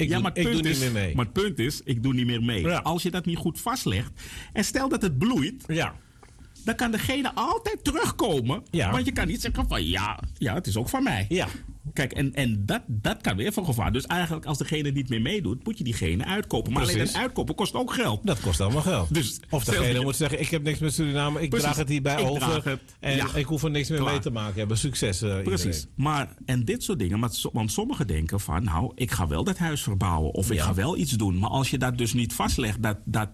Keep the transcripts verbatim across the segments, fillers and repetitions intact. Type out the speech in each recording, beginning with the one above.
Ik, ja, doe, maar ik doe niet niet meer mee. Maar het punt is, ik doe niet meer mee. Ja. Als je dat niet goed vastlegt. En stel dat het bloeit. Ja. Dan kan degene altijd terugkomen. Ja. Want je kan niet zeggen van ja, ja het is ook van mij. Ja. Kijk, en, en dat, dat kan weer van gevaar. Dus eigenlijk als degene niet meer meedoet, moet je diegene uitkopen. Maar Precies. alleen het uitkopen kost ook geld. Dat kost allemaal geld. Dus of degene stel- moet zeggen, ik heb niks met Suriname, ik Precies. draag het hierbij Ik over. draag het. En Ja. ik hoef er niks meer Klaar. mee te maken hebben. Succes uh, Precies. iedereen. Maar, en dit soort dingen. Maar, so- want sommigen denken van, nou, ik ga wel dat huis verbouwen. Of ik Ja. ga wel iets doen. Maar als je dat dus niet vastlegt, dat, dat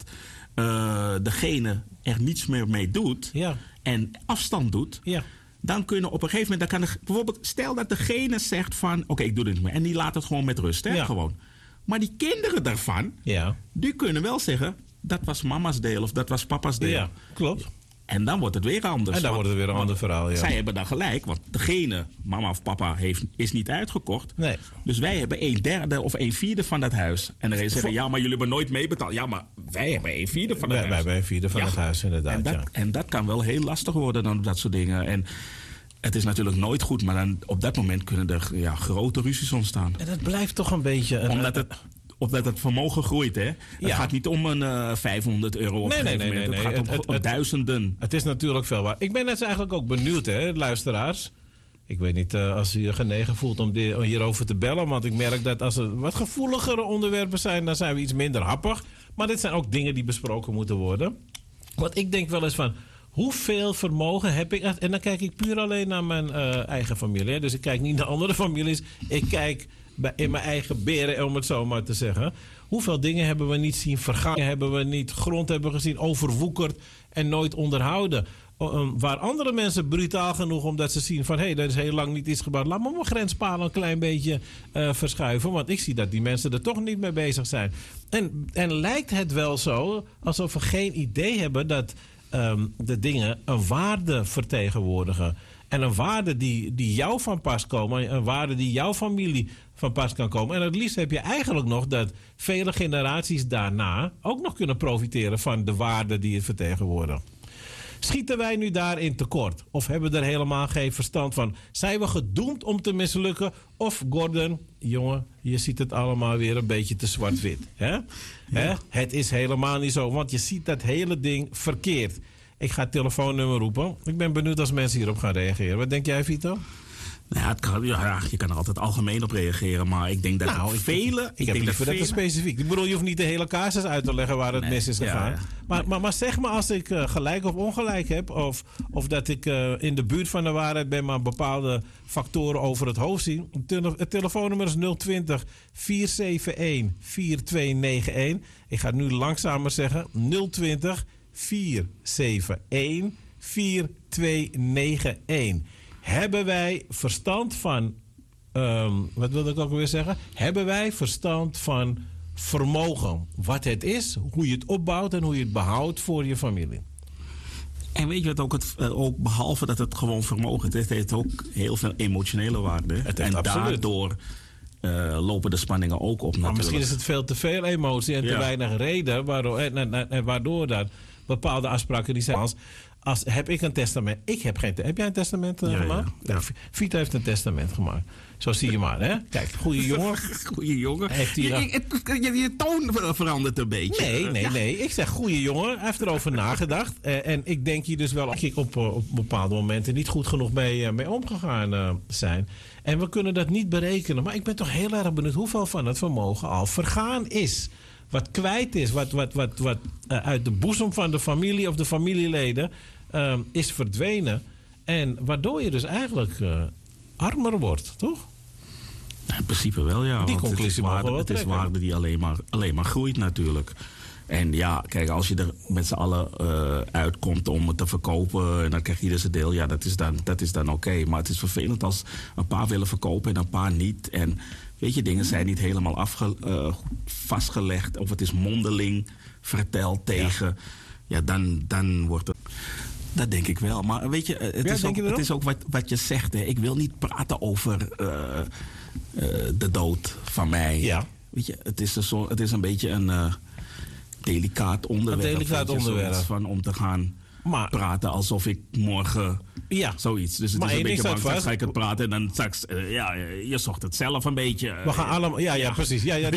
uh, degene er niets meer mee doet. Ja. En afstand doet. Ja. Dan kunnen op een gegeven moment, dan kan er, bijvoorbeeld, stel dat degene zegt van, oké, ik doe dit niet meer. En die laat het gewoon met rust, hè, Ja. gewoon. Maar die kinderen daarvan, Ja. die kunnen wel zeggen, dat was mama's deel of dat was papa's deel. Ja, klopt. En dan wordt het weer anders. En dan Want- wordt het weer een want ander verhaal, ja. Zij hebben dan gelijk, want degene, mama of papa, heeft, is niet uitgekocht. Nee. Dus wij hebben een derde of een vierde van dat huis. En dan zeggen, ja, maar jullie hebben nooit meebetaald. Ja, maar wij hebben een vierde van het Wij, huis. wij hebben een vierde van Ja. het huis, inderdaad. En dat, ja. en dat kan wel heel lastig worden dan dat soort dingen. En het is natuurlijk nooit goed, maar dan, op dat moment kunnen er ja, grote ruzies ontstaan. En dat blijft toch een beetje... Een, Omdat het, omdat het vermogen groeit, hè. Het Ja. gaat niet om een uh, vijfhonderd euro op Nee, een nee, gegeven nee, moment. nee, Het gaat nee. om, Het- om het- duizenden. Het is natuurlijk veel waar. Ik ben net eigenlijk ook benieuwd, hè, luisteraars. Ik weet niet uh, als u je genegen voelt om, die, om hierover te bellen. Want ik merk dat als er wat gevoeligere onderwerpen zijn, dan zijn we iets minder happig. Maar dit zijn ook dingen die besproken moeten worden. Want ik denk wel eens van, hoeveel vermogen heb ik? En dan kijk ik puur alleen naar mijn uh, eigen familie. Hè. Dus ik kijk niet naar andere families. Ik kijk bij, in mijn eigen beren, om het zo maar te zeggen. Hoeveel dingen hebben we niet zien vergaan? Hebben we niet grond hebben gezien overwoekerd en nooit onderhouden? Um, waar andere mensen brutaal genoeg omdat ze zien van hé, hey, er is heel lang niet iets gebouwd. Laat me mijn grenspalen een klein beetje uh, verschuiven. Want ik zie dat die mensen er toch niet mee bezig zijn. En, en lijkt het wel zo alsof we geen idee hebben dat um, de dingen een waarde vertegenwoordigen. En een waarde die, die jou van pas komen. Een waarde die jouw familie van pas kan komen. En het liefst heb je eigenlijk nog dat vele generaties daarna ook nog kunnen profiteren van de waarde die het vertegenwoordigt. Schieten wij nu daarin tekort? Of hebben we er helemaal geen verstand van? Zijn we gedoemd om te mislukken? Of Gordon, jongen, je ziet het allemaal weer een beetje te zwart-wit. Hè? Ja. Hè? Het is helemaal niet zo, want je ziet dat hele ding verkeerd. Ik ga het telefoonnummer roepen. Ik ben benieuwd als mensen hierop gaan reageren. Wat denk jij, Vito? Nou ja, het kan, ja, je kan er altijd algemeen op reageren, maar ik denk dat Nou, ik, vele... Ik, Ik, ik heb denk liever dat, dat het vele, specifiek. Ik bedoel, je hoeft niet de hele casus uit te leggen waar het Nee, mis is ja, gegaan. ja. Maar, maar, maar zeg maar als ik uh, gelijk of ongelijk heb, of, of dat ik uh, in de buurt van de waarheid ben, maar bepaalde factoren over het hoofd zie. Het, tele- het telefoonnummer is nul twintig, vier zeven een, vier twee negen een. Ik ga het nu langzamer zeggen. nul twintig, vier zeven een, vier twee negen een. Hebben wij verstand van, um, wat wilde ik ook weer zeggen? Hebben wij verstand van vermogen? Wat het is, hoe je het opbouwt en hoe je het behoudt voor je familie. En weet je wat ook, het, uh, ook behalve dat het gewoon vermogen is, het heeft ook heel veel emotionele waarde. Het heeft en absoluut. daardoor uh, lopen de spanningen ook op Maar natuurlijk. misschien is het veel te veel emotie en te Ja. weinig reden, waardoor, en, en, en waardoor dat bepaalde afspraken die zijn als, als heb ik een testament. Ik heb geen. Heb jij een testament uh, Ja, ja, gemaakt? ja. Ja. Vita heeft een testament gemaakt. Zo zie je maar, hè? Kijk, goede jongen. Goeie jongen. Heeft hij je, dan- je, je, je, je toon ver- verandert een beetje. Nee, nee, Ja. nee. Ik zeg goede jongen. Hij heeft erover nagedacht. Uh, en ik denk hier dus wel dat ik op, uh, op bepaalde momenten niet goed genoeg mee, uh, mee omgegaan uh, zijn. En we kunnen dat niet berekenen. Maar ik ben toch heel erg benieuwd hoeveel van het vermogen al vergaan is. Wat kwijt is. Wat, wat, wat, wat uh, uit de boezem van de familie of de familieleden uh, is verdwenen. En waardoor je dus eigenlijk uh, armer wordt, toch? In principe wel, ja. Die want conclusie het is mogen we waarde, wel het is trekken. waarde die alleen maar, alleen maar groeit natuurlijk. En ja, kijk, als je er met z'n allen uh, uitkomt om het te verkopen en dan krijg je dus een deel, ja, dat is dan, dat is dan oké. Okay. Maar het is vervelend als een paar willen verkopen en een paar niet. En weet je, dingen zijn niet helemaal afge, uh, vastgelegd of het is mondeling verteld tegen. Ja, ja dan, dan wordt het. Dat denk ik wel. Maar weet je, het, Ja, is, denk ook, je het is ook wat, wat je zegt. Hè. Ik wil niet praten over uh, uh, de dood van mij. Ja. Weet je, het is een, zo, het is een beetje een uh, delicaat onderwerp. Een delicaat weet je, onderwerp. zoiets van om te gaan Maar- praten alsof ik morgen Ja. zoiets. Dus het Maar is een één ding beetje bang. staat Straks vast. ga ik het praten en dan straks, uh, ja, je zocht het zelf een beetje. We gaan allemaal. Ja, ja, precies. Ja, ja,